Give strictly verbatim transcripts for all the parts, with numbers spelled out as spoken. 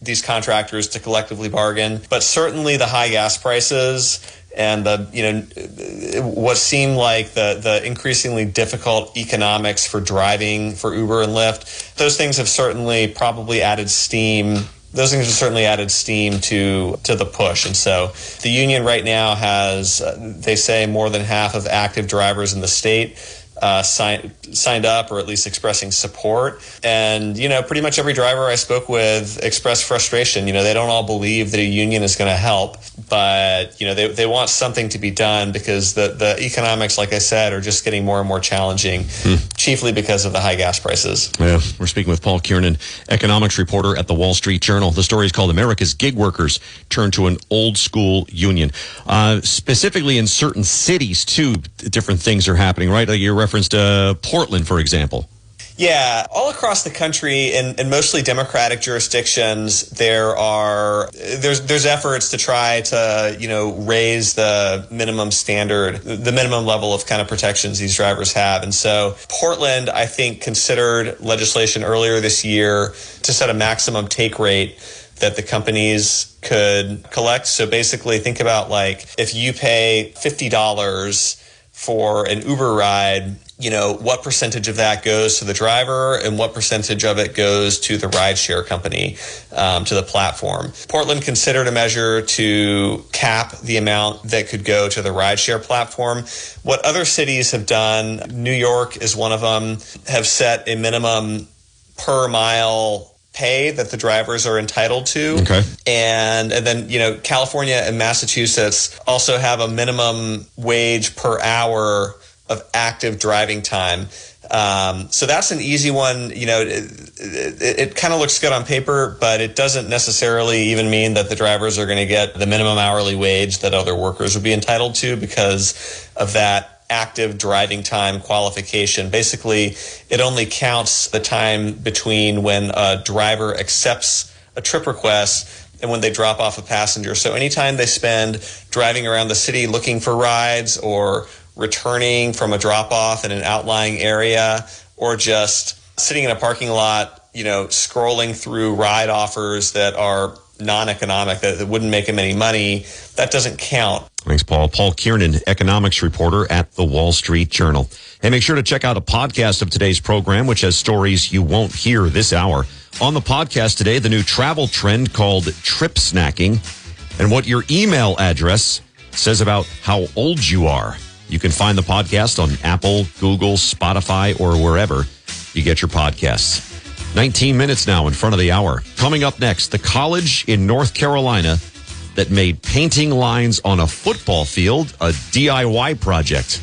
these contractors to collectively bargain. But certainly the high gas prices and the, you know, what seemed like the, the increasingly difficult economics for driving for Uber and Lyft, those things have certainly probably added steam. Those things have certainly added steam to to the push. And so the union right now has, uh, they say, more than half of active drivers in the state Uh, signed signed up, or at least expressing support. And, you know, pretty much every driver I spoke with expressed frustration. You know, they don't all believe that a union is going to help, but, you know, they, they want something to be done because the, the economics, like I said, are just getting more and more challenging, hmm. chiefly because of the high gas prices. Yeah, we're speaking with Paul Kiernan, economics reporter at the Wall Street Journal. The story is called America's Gig Workers Turn to an Old School Union. Uh, specifically in certain cities, too, different things are happening, right? Like you're referenced uh, Portland, for example. Yeah, all across the country, in, in mostly Democratic jurisdictions, there are there's there's efforts to try to, you know, raise the minimum standard, the minimum level of kind of protections these drivers have. And so Portland, I think, considered legislation earlier this year to set a maximum take rate that the companies could collect. So basically, think about like if you pay fifty dollars for an Uber ride, you know, what percentage of that goes to the driver and what percentage of it goes to the rideshare company, um, to the platform. Portland considered a measure to cap the amount that could go to the rideshare platform. What other cities have done, New York is one of them, have set a minimum per mile pay that the drivers are entitled to. Okay. And, and then, you know, California and Massachusetts also have a minimum wage per hour of active driving time. Um, so that's an easy one. You know, it, it, it kind of looks good on paper, but it doesn't necessarily even mean that the drivers are going to get the minimum hourly wage that other workers would be entitled to because of that active driving time qualification. Basically, it only counts the time between when a driver accepts a trip request and when they drop off a passenger. So anytime they spend driving around the city looking for rides or returning from a drop-off in an outlying area or just sitting in a parking lot, you know, scrolling through ride offers that are non-economic, that, that wouldn't make them any money, that doesn't count. Thanks, Paul. Paul Kiernan, economics reporter at the Wall Street Journal. And make sure to check out a podcast of today's program, which has stories you won't hear this hour. On the podcast today, the new travel trend called trip snacking and what your email address says about how old you are. You can find the podcast on Apple, Google, Spotify, or wherever you get your podcasts. nineteen minutes now in front of the hour. Coming up next, the college in North Carolina that made painting lines on a football field a D I Y project.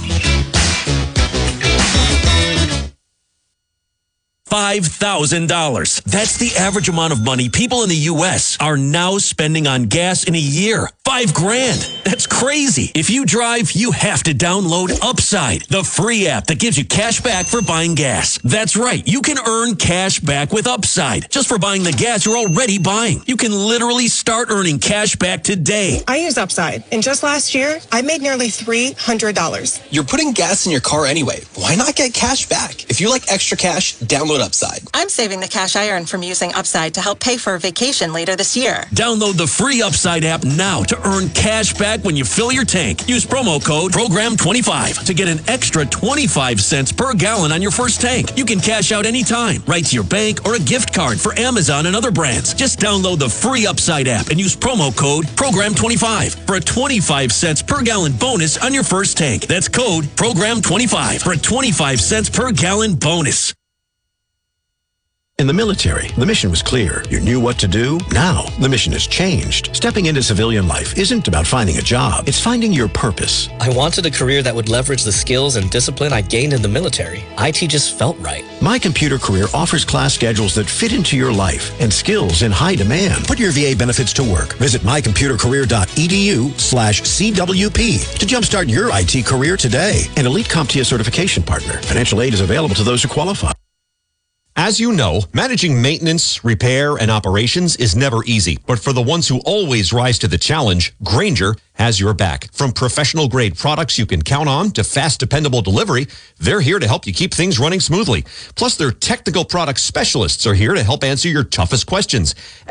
five thousand dollars. That's the average amount of money people in the U S are now spending on gas in a year. Five grand. That's crazy. If you drive, you have to download Upside, the free app that gives you cash back for buying gas. That's right. You can earn cash back with Upside just for buying the gas you're already buying. You can literally start earning cash back today. I use Upside, and just last year, I made nearly three hundred dollars. You're putting gas in your car anyway. Why not get cash back? If you like extra cash, download Upside. I'm saving the cash I earn from using Upside to help pay for a vacation later this year. Download the free Upside app now to earn cash back when you fill your tank. Use promo code program twenty-five to get an extra twenty-five cents per gallon on your first tank. You can cash out anytime, right to your bank or a gift card for Amazon and other brands. Just download the free Upside app and use promo code program twenty-five for a twenty-five cents per gallon bonus on your first tank. That's code program twenty-five for a twenty-five cents per gallon bonus. In the military, the mission was clear. You knew what to do. Now, the mission has changed. Stepping into civilian life isn't about finding a job. It's finding your purpose. I wanted a career that would leverage the skills and discipline I gained in the military. I T just felt right. My Computer Career offers class schedules that fit into your life and skills in high demand. Put your V A benefits to work. Visit my computer career dot e d u slash C W P to jumpstart your I T career today. An Elite CompTIA certification partner. Financial aid is available to those who qualify. As you know, managing maintenance, repair, and operations is never easy. But for the ones who always rise to the challenge, Grainger has your back. From professional-grade products you can count on to fast, dependable delivery, they're here to help you keep things running smoothly. Plus, their technical product specialists are here to help answer your toughest questions.